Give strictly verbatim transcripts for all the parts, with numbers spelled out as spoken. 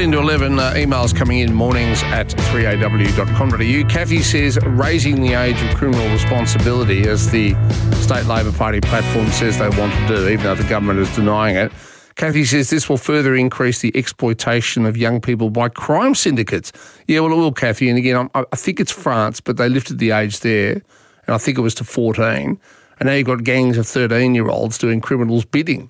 thirteen to eleven, uh, emails coming in, mornings at three a w dot com dot a u. Kathy says raising the age of criminal responsibility, as the State Labor Party platform says they want to do, even though the government is denying it. Kathy says this will further increase the exploitation of young people by crime syndicates. Yeah, well, it will, Kathy. And again, I, I think it's France, but they lifted the age there, and I think it was to fourteen. And now you've got gangs of thirteen-year-olds doing criminals' bidding.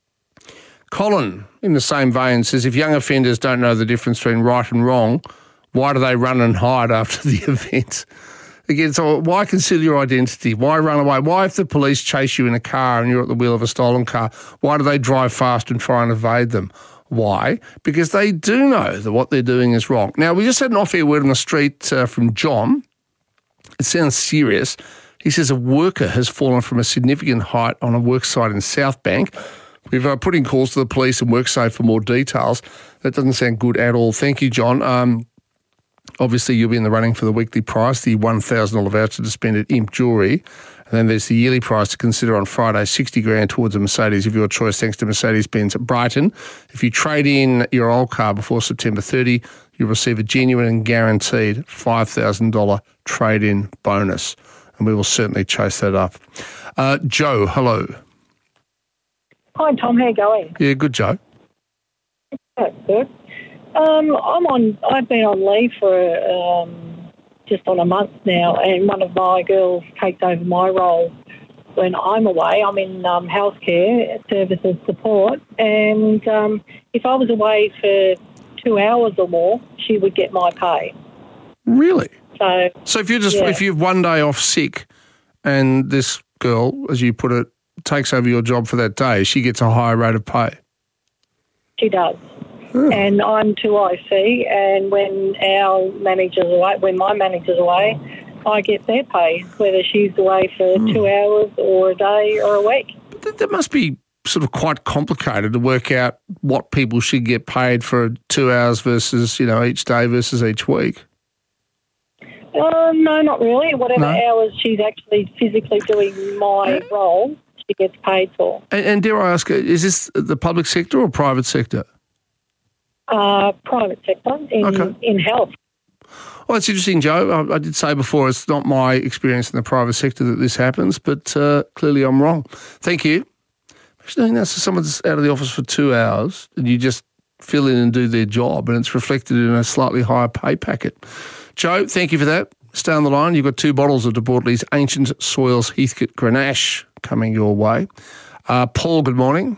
Colin, in the same vein, says if young offenders don't know the difference between right and wrong, why do they run and hide after the event? Again, so why conceal your identity? Why run away? Why, if the police chase you in a car and you're at the wheel of a stolen car, why do they drive fast and try and evade them? Why? Because they do know that what they're doing is wrong. Now, we just had an off-air word on the street uh, from John. It sounds serious. He says a worker has fallen from a significant height on a work site in South Bank. We've uh, put in calls to the police and WorkSafe for more details. That doesn't sound good at all. Thank you, John. Um, Obviously, you'll be in the running for the weekly prize, the one thousand dollars voucher to spend at Imp Jewellery. And then there's the yearly prize to consider on Friday, sixty grand towards a Mercedes of your choice, thanks to Mercedes-Benz at Brighton. If you trade in your old car before September thirtieth, you'll receive a genuine and guaranteed five thousand dollars trade-in bonus. And we will certainly chase that up. Uh, Joe, hello. Hi, Tom. How you going? Yeah, good, Joe. That's good. Um, I'm on. I've been on leave for um, just on a month now, and one of my girls takes over my role when I'm away. I'm in um, healthcare services support, and um, if I was away for two hours or more, she would get my pay. Really? So, so if you just yeah. if you have one day off sick, and this girl, as you put it, takes over your job for that day, she gets a higher rate of pay. She does. Oh. And I'm two I C, and when our manager's away, when my manager's away, I get their pay, whether she's away for mm. two hours or a day or a week. But that must be sort of quite complicated to work out what people should get paid for two hours versus, you know, each day versus each week. Uh, no, not really. Whatever no? hours she's actually physically doing my uh, role, she gets paid for. And, and dare I ask, is this the public sector or private sector? Uh, private sector in, okay. in health. Well, it's interesting, Joe. I, I did say before it's not my experience in the private sector that this happens, but uh, clearly I'm wrong. Thank you. Imagine doing that to someone's out of the office for two hours and you just fill in and do their job and it's reflected in a slightly higher pay packet. Joe, thank you for that. Stay on the line. You've got two bottles of De Bortley's Ancient Soils Heathcote Grenache coming your way. Uh, Paul, good morning.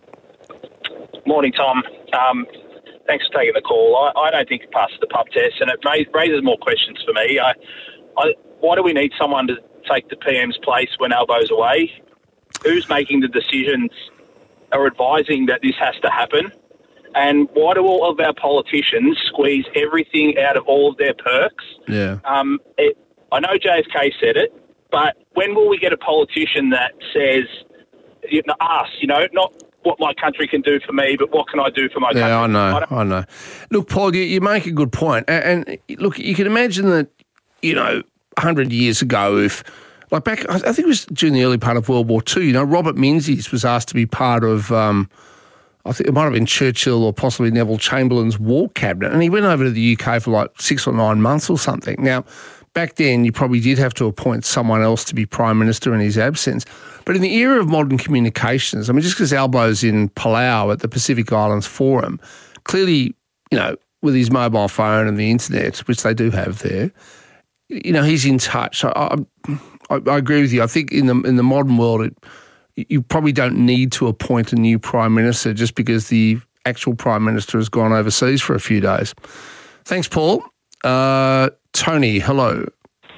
Morning, Tom. Um, Thanks for taking the call. I, I don't think it passes the pub test, and it may, raises more questions for me. I, I, why do we need someone to take the P M's place when Albo's away? Who's making the decisions or advising that this has to happen? And why do all of our politicians squeeze everything out of all of their perks? Yeah. Um, it, I know J F K said it, but when will we get a politician that says, you know, us, you know, not what my country can do for me, but what can I do for my country? Yeah, I know, I, I know. Look, Paul, you, you make a good point. And, and look, you can imagine that, you know, one hundred years ago, if, like back, I think it was during the early part of World War Two, you know, Robert Menzies was asked to be part of, um, I think it might have been Churchill or possibly Neville Chamberlain's war cabinet, and he went over to the U K for like six or nine months or something. Now, back then, you probably did have to appoint someone else to be Prime Minister in his absence. But in the era of modern communications, I mean, just because Albo's in Palau at the Pacific Islands Forum, clearly, you know, with his mobile phone and the internet, which they do have there, you know, he's in touch. I, I, I agree with you. I think in the in the modern world, it, you probably don't need to appoint a new Prime Minister just because the actual Prime Minister has gone overseas for a few days. Thanks, Paul. Uh, Tony, hello.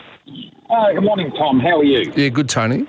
Uh, good morning, Tom. How are you? Yeah, good, Tony.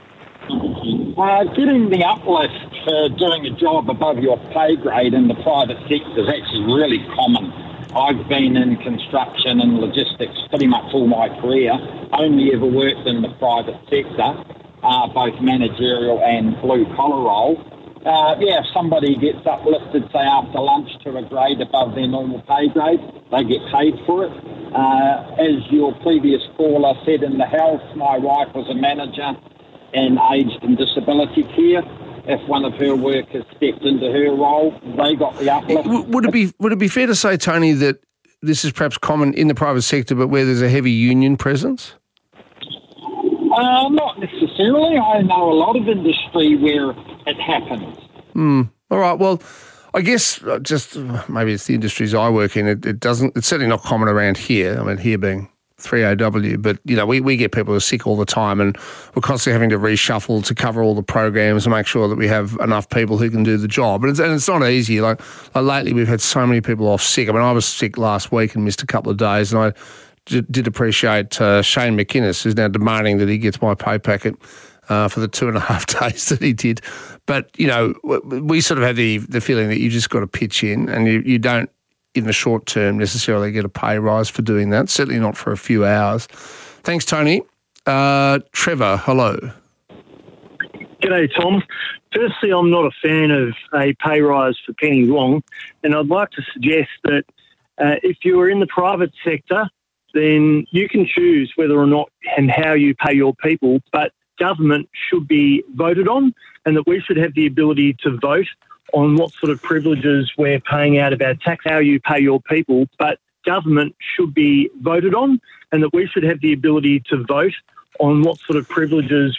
Uh, getting the uplift for doing a job above your pay grade in the private sector is actually really common. I've been in construction and logistics pretty much all my career, only ever worked in the private sector, uh, both managerial and blue-collar role. Uh, yeah, if somebody gets uplifted, say, after lunch to a grade above their normal pay grade, they get paid for it. Uh, as your previous caller said in the health, my wife was a manager in aged and disability care. if one of her workers stepped into her role, they got the uplift. Would it be would it be fair to say, Tony, that this is perhaps common in the private sector, but where there's a heavy union presence? Uh, not necessarily. I know a lot of industry where it happens. Hmm. All right. Well, I guess just maybe it's the industries I work in. It, it doesn't. It's certainly not common around here. I mean, here being three A W, but you know, we, we get people who are sick all the time, and we're constantly having to reshuffle to cover all the programs and make sure that we have enough people who can do the job. And it's, and it's not easy. Like, like lately, we've had so many people off sick. I mean, I was sick last week and missed a couple of days, and I d- did appreciate uh, Shane McInnes, who's now demanding that he gets my pay packet uh, for the two and a half days that he did. But you know, we sort of had the the feeling that you just got to pitch in, and you, you don't, in the short term, necessarily get a pay rise for doing that, certainly not for a few hours. Thanks, Tony. Uh, Trevor, hello. G'day, Tom. Firstly, I'm not a fan of a pay rise for Penny Wong, and I'd like to suggest that uh, if you are in the private sector, then you can choose whether or not and how you pay your people, but government should be voted on, and that we should have the ability to vote on what sort of privileges we're paying out of our tax, how you pay your people, but government should be voted on, and that we should have the ability to vote on what sort of privileges